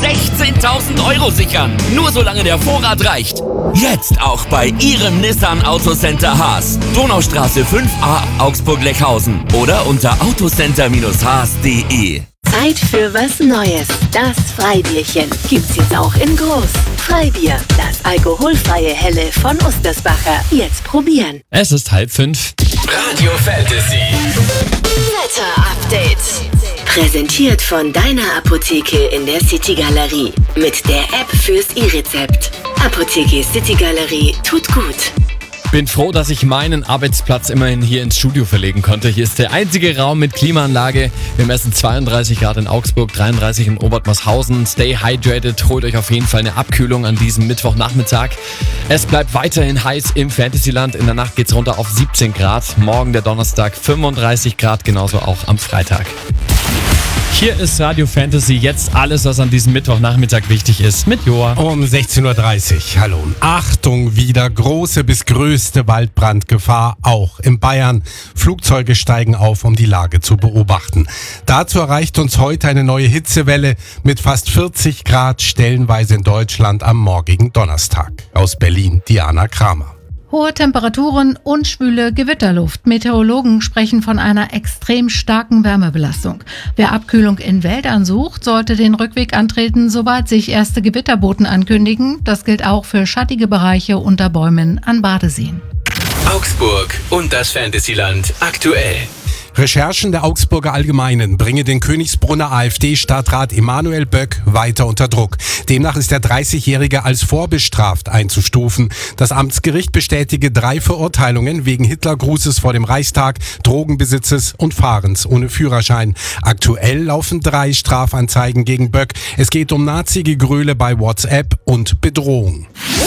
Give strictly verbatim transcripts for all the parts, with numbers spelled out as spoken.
sechzehntausend Euro sichern. Nur solange der Vorrat reicht. Jetzt auch bei Ihrem Nissan Autocenter Haas. Donaustraße fünf a, Augsburg-Leckhausen. Oder unter autocenter haas punkt de. Zeit für was Neues. Das Freibierchen gibt's jetzt auch in groß. Freibier, das alkoholfreie Helle von Ostersbacher. Jetzt probieren. Es ist halb fünf. Radio Fantasy. Wetter-Update. Präsentiert von deiner Apotheke in der City Galerie. Mit der App fürs E-Rezept. Apotheke City Galerie tut gut. Bin froh, dass ich meinen Arbeitsplatz immerhin hier ins Studio verlegen konnte. Hier ist der einzige Raum mit Klimaanlage. Wir messen zweiunddreißig Grad in Augsburg, dreiunddreißig in Obertmarshausen. Stay hydrated, holt euch auf jeden Fall eine Abkühlung an diesem Mittwochnachmittag. Es bleibt weiterhin heiß im Fantasyland. In der Nacht geht's runter auf siebzehn Grad. Morgen der Donnerstag fünfunddreißig Grad, genauso auch am Freitag. Hier ist Radio Fantasy, jetzt alles, was an diesem Mittwochnachmittag wichtig ist, mit Joa. Um sechzehn Uhr dreißig, hallo. Achtung, wieder große bis größte Waldbrandgefahr, auch in Bayern. Flugzeuge steigen auf, um die Lage zu beobachten. Dazu erreicht uns heute eine neue Hitzewelle mit fast vierzig Grad stellenweise in Deutschland am morgigen Donnerstag. Aus Berlin, Diana Kramer. Hohe Temperaturen und schwüle Gewitterluft. Meteorologen sprechen von einer extrem starken Wärmebelastung. Wer Abkühlung in Wäldern sucht, sollte den Rückweg antreten, sobald sich erste Gewitterboten ankündigen. Das gilt auch für schattige Bereiche unter Bäumen an Badeseen. Augsburg und das Fantasyland aktuell. Recherchen der Augsburger Allgemeinen bringen den Königsbrunner AfD-Stadtrat Emanuel Böck weiter unter Druck. Demnach ist der dreißigjährige als vorbestraft einzustufen. Das Amtsgericht bestätige drei Verurteilungen wegen Hitlergrußes vor dem Reichstag, Drogenbesitzes und Fahrens ohne Führerschein. Aktuell laufen drei Strafanzeigen gegen Böck. Es geht um Nazi-Gegröle bei WhatsApp und Bedrohung.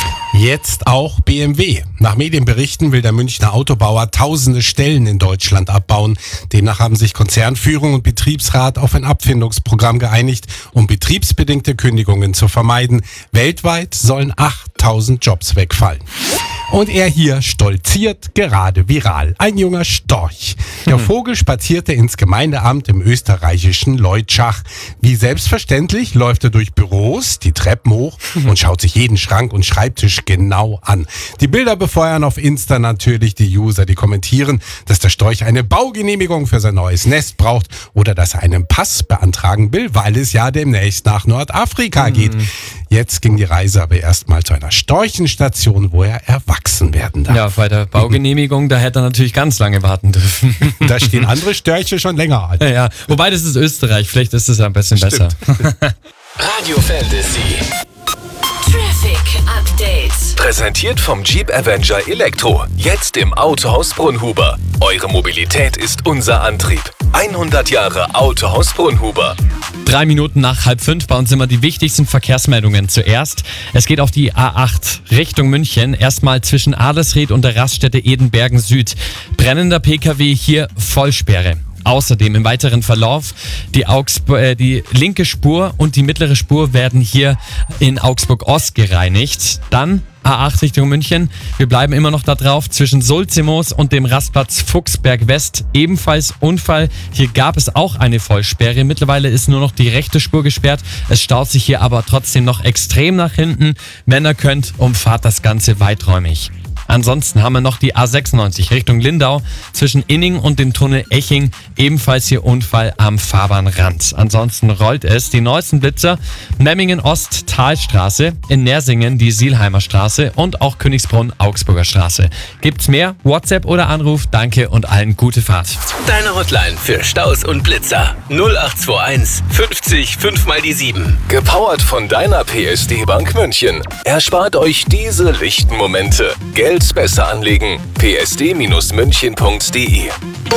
Jetzt auch B M W. Nach Medienberichten will der Münchner Autobauer tausende Stellen in Deutschland abbauen. Demnach haben sich Konzernführung und Betriebsrat auf ein Abfindungsprogramm geeinigt, um betriebsbedingte Kündigungen zu vermeiden. Weltweit sollen achttausend Jobs wegfallen. Und er hier stolziert gerade viral. Ein junger Storch. Der Vogel spazierte ins Gemeindeamt im österreichischen Leutschach. Wie selbstverständlich läuft er durch Büros, die Treppen hoch und schaut sich jeden Schrank und Schreibtisch genau an. Die Bilder befeuern auf Insta natürlich die User, die kommentieren, dass der Storch eine Baugenehmigung für sein neues Nest braucht oder dass er einen Pass beantragen will, weil es ja demnächst nach Nordafrika geht. Jetzt ging die Reise aber erstmal zu einer Storchenstation, wo er erwachsen werden darf. Ja, bei der Baugenehmigung, da hätte er natürlich ganz lange warten dürfen. Da stehen andere Störche schon länger an. Ja, ja. Wobei, das ist Österreich, vielleicht ist es ein bisschen Stimmt. besser. Radio Fantasy. Traffic Update. Präsentiert vom Jeep Avenger Elektro. Jetzt im Autohaus Brunhuber. Eure Mobilität ist unser Antrieb. hundert Jahre Autohaus Brunhuber. Drei Minuten nach halb fünf, bei uns immer die wichtigsten Verkehrsmeldungen zuerst. Es geht auf die A acht Richtung München. Erstmal zwischen Adelsried und der Raststätte Edenbergen Süd. Brennender P K W, hier Vollsperre. Außerdem im weiteren Verlauf die, Augsburg, äh, die linke Spur und die mittlere Spur werden hier in Augsburg Ost gereinigt. Dann A acht Richtung München. Wir bleiben immer noch da drauf. Zwischen Sulzimoos und dem Rastplatz Fuchsberg West ebenfalls Unfall. Hier gab es auch eine Vollsperre. Mittlerweile ist nur noch die rechte Spur gesperrt. Es staut sich hier aber trotzdem noch extrem nach hinten. Wenn ihr könnt, umfahrt das Ganze weiträumig. Ansonsten haben wir noch die A sechsundneunzig Richtung Lindau zwischen Inning und dem Tunnel Eching. Ebenfalls hier Unfall am Fahrbahnrand. Ansonsten rollt es die neuesten Blitzer. Memmingen Ost Talstraße, in Nersingen die Sielheimer Straße und auch Königsbrunn Augsburger Straße. Gibt's mehr? WhatsApp oder Anruf? Danke und allen gute Fahrt. Deine Hotline für Staus und Blitzer. null acht zwei eins fünfzig fünf mal die sieben. Gepowert von deiner P S D Bank München. Erspart euch diese lichten Momente. Geld besser anlegen. p s d Bindestrich münchen punkt de